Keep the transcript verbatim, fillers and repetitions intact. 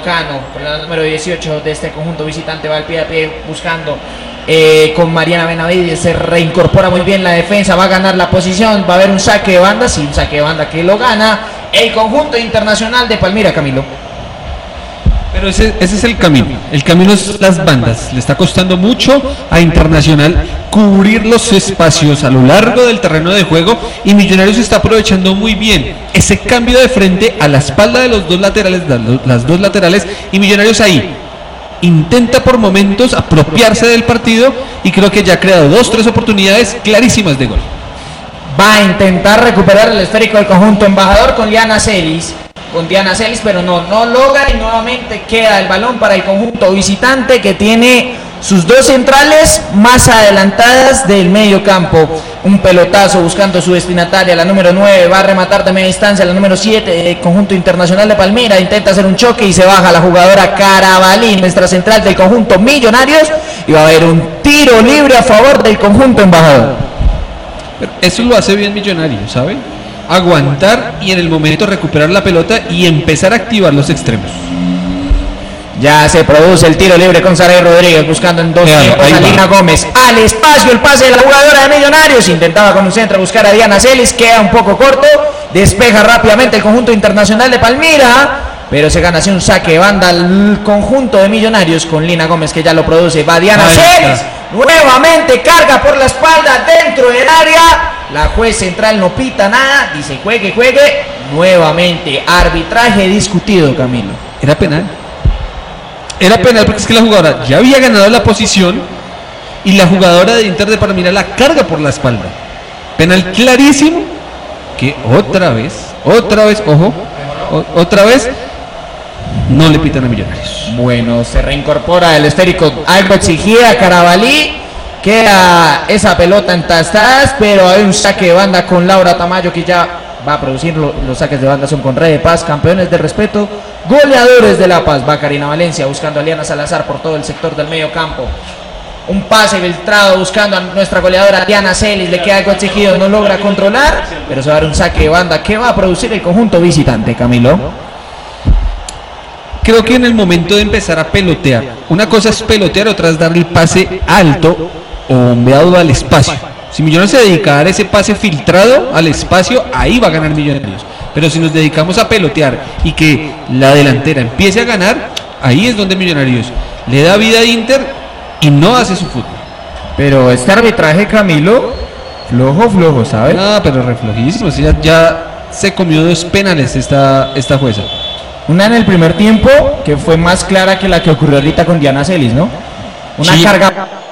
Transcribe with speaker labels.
Speaker 1: Cano, con la número dieciocho de este conjunto visitante, va al pie a pie buscando eh, con Mariana Benavides, se reincorpora muy bien la defensa, va a ganar la posición, va a haber un saque de banda, sí, un saque de banda que lo gana el conjunto Internacional de Palmira, Camilo.
Speaker 2: Pero ese, ese es el camino, el camino es las bandas, le está costando mucho a Internacional cubrir los espacios a lo largo del terreno de juego y Millonarios está aprovechando muy bien ese cambio de frente a la espalda de los dos laterales, las dos laterales, y Millonarios ahí intenta por momentos apropiarse del partido y creo que ya ha creado dos, tres oportunidades clarísimas de gol.
Speaker 1: Va a intentar recuperar el esférico del conjunto embajador con Liana Celis. Con Diana Celis, pero no, no logra y nuevamente queda el balón para el conjunto visitante que tiene sus dos centrales más adelantadas del medio campo. Un pelotazo buscando su destinataria, la número nueve, va a rematar de media distancia, la número siete del conjunto Internacional de Palmira, intenta hacer un choque y se baja la jugadora Carabalí, nuestra central del conjunto Millonarios, y va a haber un tiro libre a favor del conjunto embajador.
Speaker 2: Pero eso lo hace bien Millonarios, ¿saben? Aguantar y en el momento recuperar la pelota y empezar a activar los extremos.
Speaker 1: Ya se produce el tiro libre con Saray Rodríguez buscando en dos tiempos a Lina Gómez. Al espacio el pase de la jugadora de Millonarios. Intentaba con un centro buscar a Diana Celis, queda un poco corto. Despeja rápidamente el conjunto Internacional de Palmira, pero se gana así un saque de banda al conjunto de Millonarios con Lina Gómez que ya lo produce. Va Diana Celis, nuevamente carga por la espalda dentro del área. La juez central no pita nada, dice juegue, juegue. Nuevamente, arbitraje discutido, Camilo.
Speaker 2: Era penal. Era penal porque es que la jugadora ya había ganado la posición y la jugadora de Inter de Palmira la carga por la espalda. Penal clarísimo que otra vez, otra vez, ojo, o, otra vez no le pitan a Millonarios.
Speaker 1: Bueno, se reincorpora el esférico, algo exigía Carabalí. Queda esa pelota en tastadas, pero hay un saque de banda con Laura Tamayo que ya va a producir lo, los saques de banda son con Red de Paz, campeones de respeto, goleadores de La Paz. Va Karina Valencia buscando a Liana Salazar por todo el sector del medio campo. Un pase filtrado buscando a nuestra goleadora Diana Celis, le queda algo exigido, no logra controlar, pero se va a dar un saque de banda que va a producir el conjunto visitante, Camilo.
Speaker 2: Creo que en el momento de empezar a pelotear, una cosa es pelotear, otra es darle el pase alto o bombeado al espacio. Si Millonarios se dedica a dar ese pase filtrado al espacio, ahí va a ganar Millonarios. Pero si nos dedicamos a pelotear y que la delantera empiece a ganar, ahí es donde Millonarios le da vida a Inter y no hace su fútbol.
Speaker 1: Pero este arbitraje, Camilo, flojo, flojo, ¿sabes?
Speaker 2: No, pero reflojísimo. Ya, ya se comió dos penales esta, esta jueza.
Speaker 1: Una en el primer tiempo que fue más clara que la que ocurrió ahorita con Diana Celis, ¿no? Una
Speaker 2: sí.
Speaker 1: carga